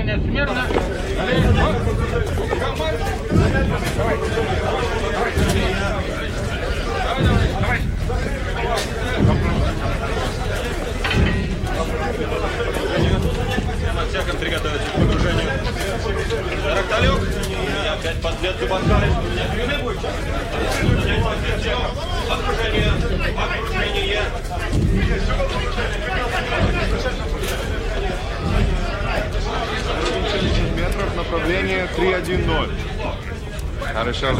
Внимание, смирно. На всяком приготовиться к погружению. Тракталюк. И опять подвет зубоскалит. Не будет. Окружение. Окружение. Метров, направление 310. Хорошо.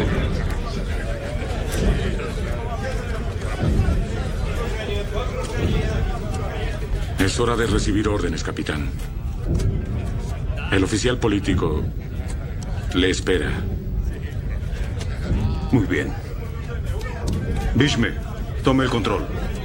Es hora de recibir órdenes, capitán. El oficial político le espera. Muy bien. Bishme, tome el control.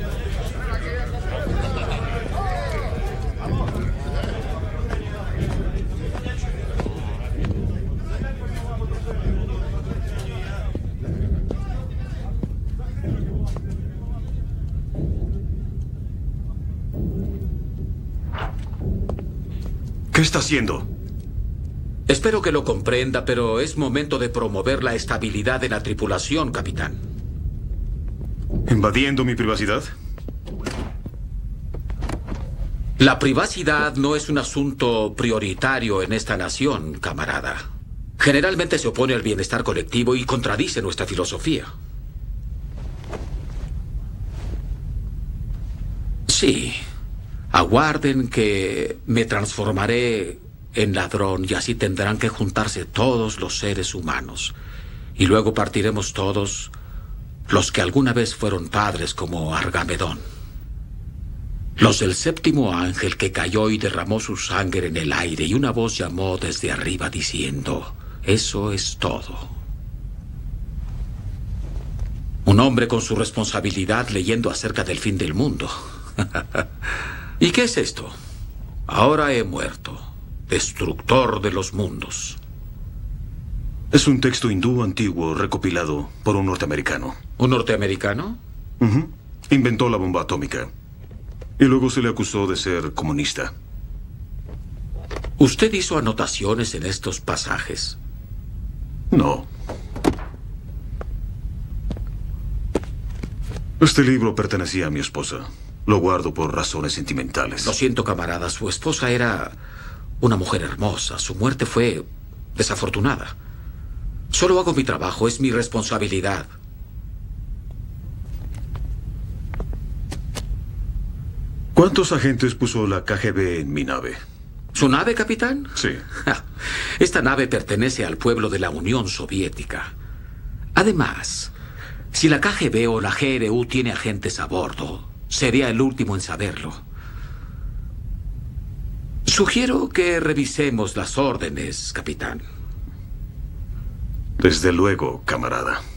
¿Qué está haciendo? Espero que lo comprenda, pero es momento de promover la estabilidad de la tripulación, capitán. ¿Invadiendo mi privacidad? La privacidad no es un asunto prioritario en esta nación, camarada. Generalmente se opone al bienestar colectivo y contradice nuestra filosofía. Sí. Aguarden que me transformaré en ladrón y así tendrán que juntarse todos los seres humanos. Y luego partiremos todos los que alguna vez fueron padres como Argamedón. Los del séptimo ángel que cayó y derramó su sangre en el aire y una voz llamó desde arriba diciendo, eso es todo. Un hombre con su responsabilidad leyendo acerca del fin del mundo. ¿Y qué es esto? Ahora he muerto, destructor de los mundos. Es un texto hindú antiguo recopilado por un norteamericano. ¿Un norteamericano? Inventó la bomba atómica. Y luego se le acusó de ser comunista. ¿Usted hizo anotaciones en estos pasajes? No. Este libro pertenecía a mi esposa. Lo guardo por razones sentimentales. Lo siento, camarada. Su esposa era una mujer hermosa. Su muerte fue desafortunada. Solo hago mi trabajo. Es mi responsabilidad. ¿Cuántos agentes puso la KGB en mi nave? ¿Su nave, capitán? Sí. Esta nave pertenece al pueblo de la Unión Soviética. Además, si la KGB o la GRU tiene agentes a bordo, sería el último en saberlo. Sugiero que revisemos las órdenes, capitán. Desde luego, camarada.